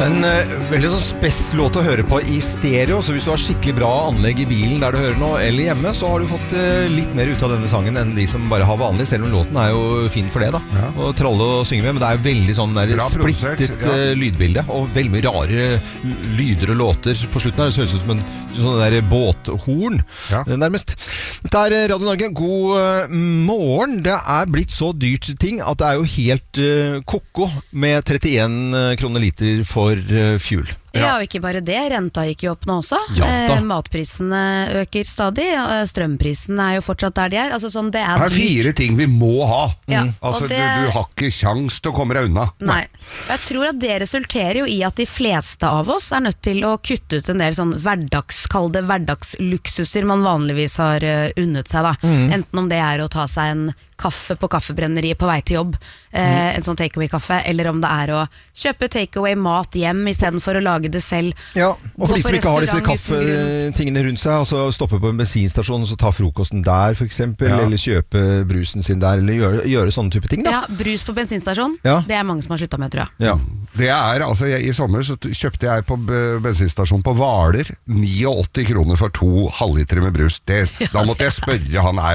En veldig sånn spes låt å høre på i stereo, så hvis du har skikkelig bra anlegg i bilen der du hører nå, eller hjemme, så har du fått litt mer ut av denne sangen enn de som bare har vanlig, selv om låten er jo fin for det da, og tralle og synge med, men det er veldig sånn der splittet lydbilde, og veldig mye rare lyder og låter på slutten her. Det høres ut som en sånn der båthorn, nærmest. Dette er Radio Norge, god morgen. Det er blitt så dyrt ting at det er jo helt koko med 31 kroner liter for fuel. Ja, og ikke bare det, renta gikk jo opp nå også. Matprisene øker stadig, strømprisene er jo fortsatt der de er. Altså, sånn, det er dyrt. 4 ting vi må ha. Altså, du har ikke sjans til å komme deg unna. Nei. Jeg tror at det resulterer jo i at de fleste av oss er nødt til å kutte ut en del sånn hverdagsluksuser man vanligvis har unnet seg da. Enten om det er å ta seg en kaffe på kaffebrenneriet på vei til jobb, en sånn takeaway-kaffe, eller om det er å kjøpe takeaway-mat hjem i stedet for å lage det selv. Ja, og for de som ikke har disse kaffetingene rundt seg, altså stoppe på en bensinstasjon og så ta frokosten der for eksempel, eller kjøpe brusen sin der, eller gjøre sånne type ting da. Ja, brus på bensinstasjon, det er mange som har sluttet med, tror jeg. Ja. Det er, altså i sommer så kjøpte jeg på bensinstasjon på Hvaler 89 kroner for 2 halvlitere med brus. Da måtte jeg spørre han,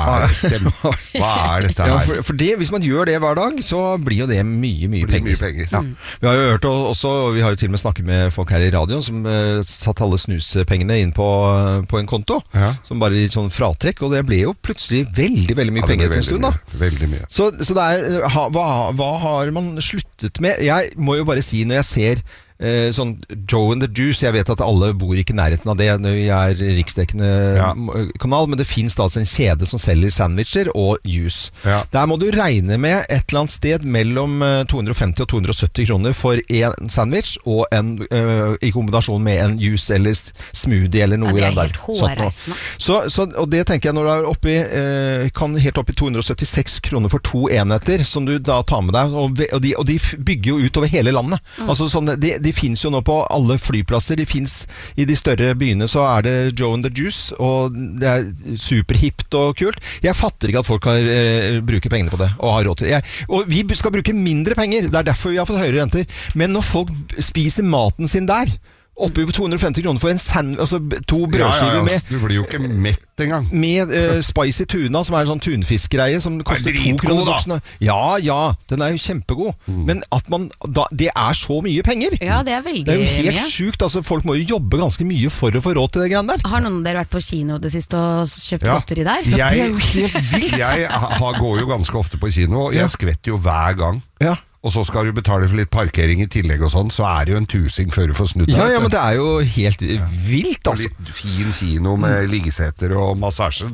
hva er dette her? Ja, for det, hvis man gjør det hver dag, så blir jo det mye penger. Ja. Vi har jo hørt også, vi har jo til og med snakket med folk her i radioen som satt alle snuspengene inn på en konto, som bare i sånn fratrekk, og det ble jo plutselig veldig mye penger til en stund da. Veldig mye. Så det er, hva har man sluttet med? Jeg må jo bare si, når jeg ser sånn Joe and the Juice, jeg vet at alle bor ikke i nærheten av det når jeg er riksdekkende kanal, men det finnes da altså en kjede som selger sandwicher og juice. Der må du regne med et eller annet sted mellom 250 og 270 kroner for en sandwich og i kombinasjon med en juice eller smoothie eller noe. Det er helt hårreisende. Og det tenker jeg når du er oppe i, kan helt opp i 276 kroner for 2 enheter som du da tar med deg, og de bygger jo ut over hele landet. Altså sånn, de finnes jo nå på alle flyplasser, de finnes i de større byene, så er det Joe and the Juice, og det er superhipt og kult. Jeg fatter ikke at folk bruker pengene på det, og har råd til det. Og vi skal bruke mindre penger, det er derfor vi har fått høyere renter, men når folk spiser maten sin der, oppe på 250 kroner for en sandwich, altså 2 brødskiver med... Du blir jo ikke mett engang. Med spicy tuna, som er en sånn tunfiskgreie, som koster 2 kroner boksen. Ja, den er jo kjempegod. Men at det er så mye penger. Ja, det er veldig mye. Det er jo helt sykt, altså folk må jo jobbe ganske mye for å få råd til det greiene der. Har noen av dere vært på kino det siste og kjøpt godteri der? Ja, det er jo helt vilt. Jeg går jo ganske ofte på kino, og jeg skvetter jo hver gang. Ja. Og så skal du betale for litt parkering i tillegg og sånn, så er det jo en tusing før du får snudd deg. Ja, men det er jo helt vilt, altså. Litt fin kino med liggeseter og massasje,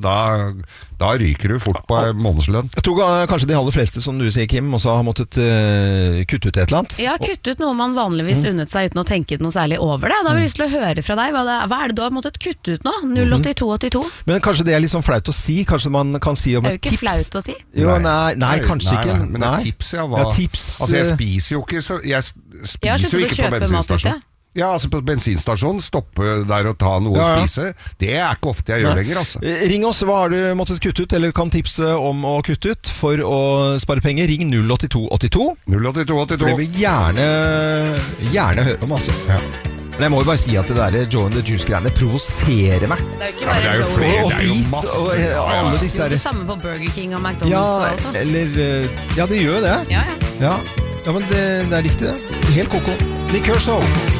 da ryker du fort på månedslønn. Jeg tror kanskje de aller fleste, som du sier, Kim, også har måttet kutte ut et eller annet. Ja, kutte ut noe man vanligvis unnet seg uten å tenke noe særlig over det. Da har vi lyst til å høre fra deg. Hva er det du har måttet kutte ut nå? 08282? Men kanskje det er litt sånn flaut å si. Kanskje man kan si om et tips. Det er jo ikke flaut å si. Jo, nei, kanskje ikke. Men et tips, tips. Altså, jeg spiser jo ikke, så jeg spiser jo ikke på bensinstasjon. Ja, altså på bensinstasjonen, stoppe der og ta noe å spise. Det er ikke ofte jeg gjør lenger, altså. Ring oss, hva har du måttet kutte ut, eller kan tipse om å kutte ut for å spare penger? Ring 08282. 08282. For det vil gjerne høre om, altså. Men jeg må jo bare si at det der Joe and the Juice-greiene provoserer meg. Det er jo ikke bare Joe og Beat og alle disse her. Det samme på Burger King og McDonald's og alt sånt. Ja, det gjør det. Ja, men det er riktig det. Helt koko. Nick Kershaw.